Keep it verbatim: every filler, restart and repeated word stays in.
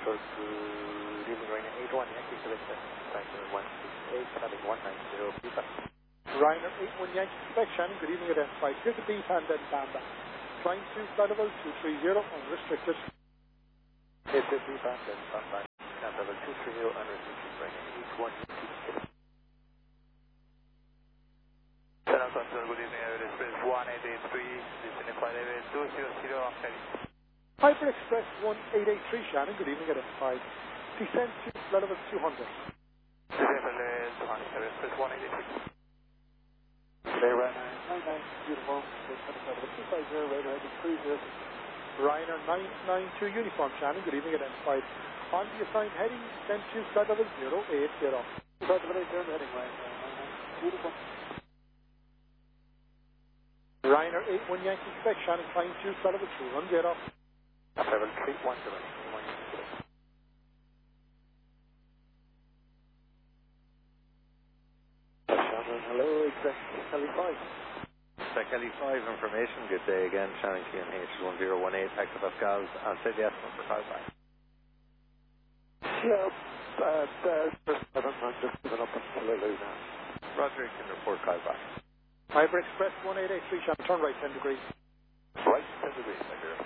So good evening, Ryanair eight one Yankee Quebec, Ryanair one six eight, having one nine zero, feedback. Ryanair eight one Yankee Quebec, Shannon, good evening at F five. Here's the B and then Bamba. Flying to flight level two three zero, unrestricted. Here's the B and then Bamba, flight level two three zero, unrestricted, Ryanair eight one Yankee Quebec. San Antonio, good evening, Air Express one eight eight three, descending flight level two zero zero, I'm heading. Hyper Express one eight eight three, Shannon, good evening at F five. Descend to flight level two hundred. Descend flight level two hundred, Air Express one eight eight three. Today, Ryanair nine nine, uniform, descending flight level two five zero, radar heading three zero. Ryanair nine nine two, uniform, Shannon, good evening at F five. On the assigned heading, descend to flight level zero eight zero. Flight level eight zero, heading Ryanair nine nine, uniform. Ryanair eight one Yankee Quebec, Shannon, flying to flight level three one zero. Level three one zero, three one zero. Shannon, hello, exact Kelly five. Exact Kelly five information, good day again, Shannon Q N H one zero one eight, Hector Pascals, and say the estimate for callback. Yeah, uh, uh, first seven, I'm just giving up until I lose now. Roger, you can report callback. Hyper Express one eight eight three, Shannon, turn right ten degrees. Right ten degrees, thank you.